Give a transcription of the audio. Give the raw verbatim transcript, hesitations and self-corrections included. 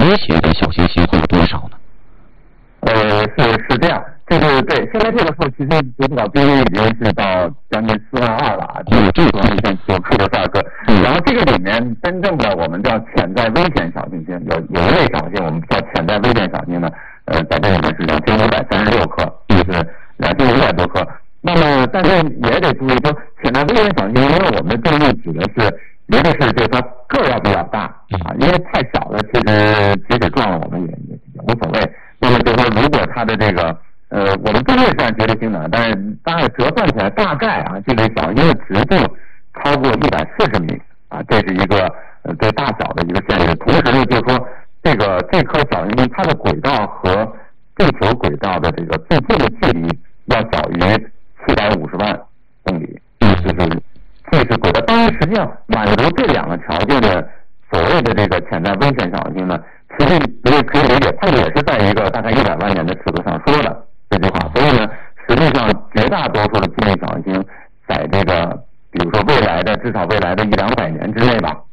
威胁的小行星会有多少呢？ 呃，是是这样，就是对，现在这个数其实指导兵力已经是到将近四万二了啊，就是这个卫星所出的十二个。然后这个里面真正的我们叫潜在危险小行星，有有一类小行星我们叫潜在危险小行星呢，呃，在这里面是两千五百三十六颗，就是两千五百多颗。那么，但是也得注意说，潜在危险小行星，因为我们的定义指的是，一个是就是它个儿要比较大啊，因为太小了，其实即使撞了我们也也也无所谓。那么就是说，如果它的这个呃，我们不会算绝对星的，但是大概折算起来，大概啊，这个小行星的直径超过一百四十米啊，这是一个呃对大小的一个限制。同时呢，就是说这个这颗小行星它的轨道和地球轨道的这个最近的距离要小于七百五十万公里，就是这是轨道。当然，实际上满足这两个条件的所谓的这个潜在危险小行星呢，其实你也可以理解，它也是在一个大概一百万年的尺度上说的这句话。所以呢，实际上绝大多数的近卫小行星，在这个比如说未来的至少未来的一两百年之内吧，